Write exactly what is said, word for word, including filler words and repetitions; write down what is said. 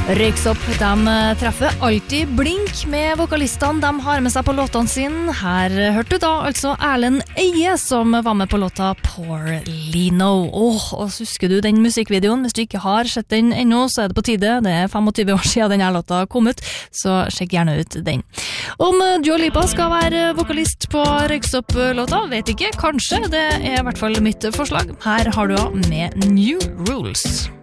Røyksopp, de treffer alltid blink med vokalistene de har med seg på låtene sine. Her hørte du da altså Erlend Eie som var med på låta Poor Lino. Åh, og så husker du den musikkvideoen? Hvis du ikke har sett den ennå, så er det på tide. Det er tjuefem år siden denne låta kom ut, så sjekk gjerne ut den. Om Dua Lipa skal være vokalist på Røyksopp-låta, vet ikke. Kanskje, det er i hvert fall mitt forslag. Her har du da med New Rules.